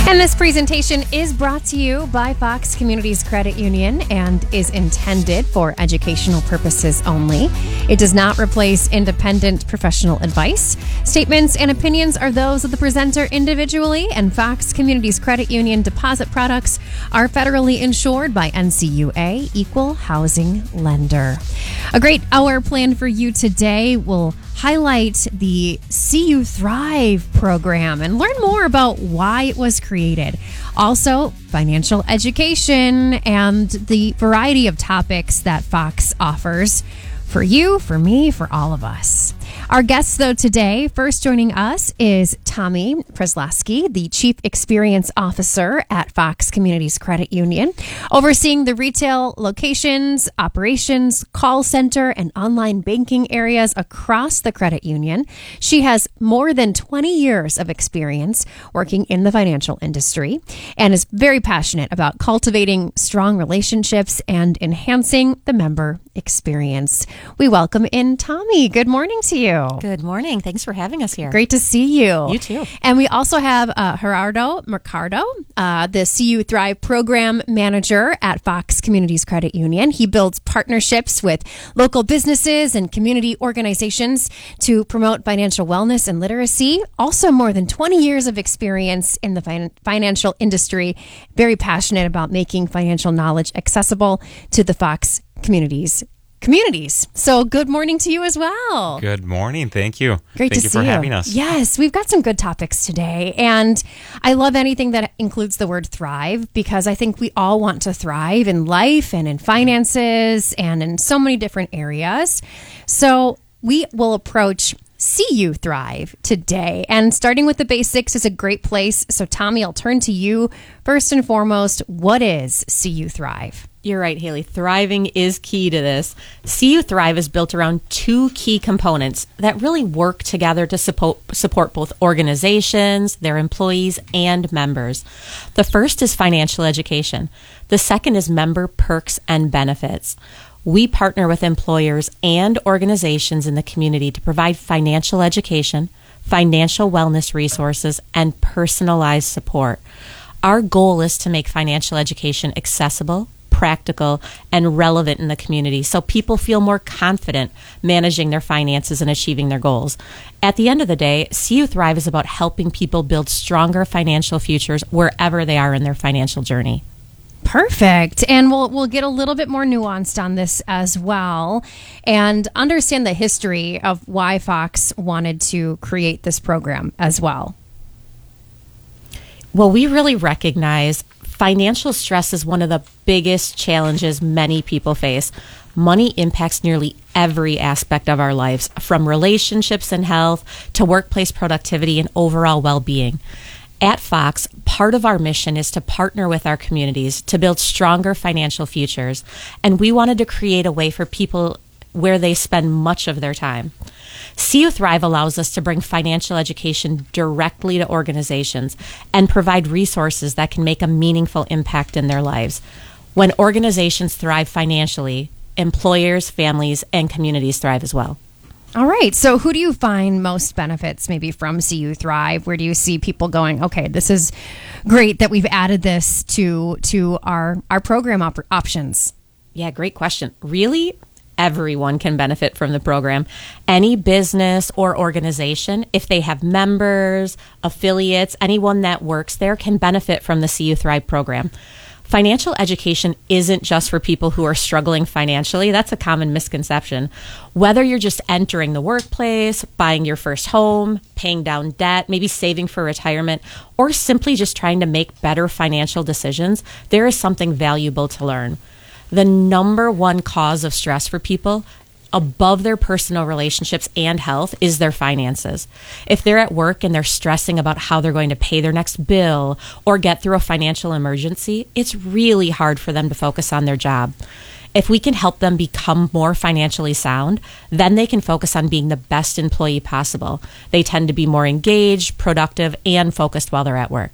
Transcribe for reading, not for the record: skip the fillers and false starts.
And this presentation is brought to you by Fox Communities Credit Union and is intended for educational purposes only. It does not replace independent professional advice. Statements and opinions are those of the presenter individually, and Fox Communities Credit Union deposit products are federally insured by NCUA, Equal Housing Lender. A great hour planned for you today. We'll highlight the CU Thrive program and learn more about why it was created. Also, financial education and the variety of topics that Fox offers for you, for me, for all of us. Our guest, though, today, first joining us is Tommy Preslaski, the Chief Experience Officer at Fox Communities Credit Union, overseeing the retail locations, operations, call center, and online banking areas across the credit union. She has more than 20 years of experience working in the financial industry and is very passionate about cultivating strong relationships and enhancing the member experience. We welcome in Tommy. Good morning to you. Good morning. Thanks for having us here. Great to see you. You too. And we also have Gerardo Mercado, the CU Thrive Program Manager at Fox Communities Credit Union. He builds partnerships with local businesses and community organizations to promote financial wellness and literacy. Also, more than 20 years of experience in the financial industry. Very passionate about making financial knowledge accessible to the Fox communities. So good morning to you as well. Good morning. Thank you. Great to see you. Thank you for having us. Yes, we've got some good topics today. And I love anything that includes the word thrive, because I think we all want to thrive in life and in finances and in so many different areas. So we will approach CU Thrive today. And starting with the basics is a great place. So Tommy, I'll turn to you first and foremost. What is CU Thrive? You're right, Haley. Thriving is key to this. CU Thrive is built around two key components that really work together to support both organizations, their employees, and members. The first is financial education. The second is member perks and benefits. We partner with employers and organizations in the community to provide financial education, financial wellness resources, and personalized support. Our goal is to make financial education accessible, practical, and relevant in the community so people feel more confident managing their finances and achieving their goals. At the end of the day, CU Thrive is about helping people build stronger financial futures wherever they are in their financial journey. Perfect. And we'll get a little bit more nuanced on this as well and understand the history of why Fox wanted to create this program as well. Well, we really recognize financial stress is one of the biggest challenges many people face. Money impacts nearly every aspect of our lives, from relationships and health to workplace productivity and overall well-being. At Fox, part of our mission is to partner with our communities to build stronger financial futures, and we wanted to create a way for people where they spend much of their time. CU Thrive allows us to bring financial education directly to organizations and provide resources that can make a meaningful impact in their lives. When organizations thrive financially, employers, families, and communities thrive as well. All right. So who do you find most benefits maybe from CU Thrive? Where do you see people going, okay, this is great that we've added this to our program options? Yeah, great question. Really, everyone can benefit from the program. Any business or organization, if they have members, affiliates, anyone that works there can benefit from the CU Thrive program. Financial education isn't just for people who are struggling financially. That's a common misconception. Whether you're just entering the workplace, buying your first home, paying down debt, maybe saving for retirement, or simply just trying to make better financial decisions, there is something valuable to learn. The number one cause of stress for people, above their personal relationships and health, is their finances. If they're at work and they're stressing about how they're going to pay their next bill or get through a financial emergency, it's really hard for them to focus on their job. If we can help them become more financially sound, then they can focus on being the best employee possible. They tend to be more engaged, productive, and focused while they're at work.